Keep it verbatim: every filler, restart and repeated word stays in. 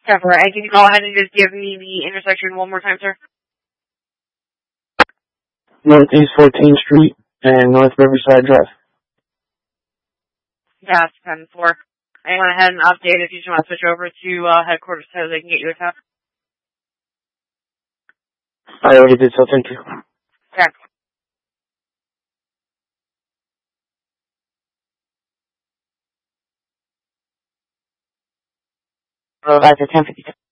Alright, can you go ahead and just give me the intersection one more time, sir? Northeast fourteenth Street and North Riverside Drive. Yes, ten four. I went ahead and updated if you just want to switch over to uh, headquarters so they can get you a tap. I already did so, thank you. Okay. Roll back to ten fifty-two.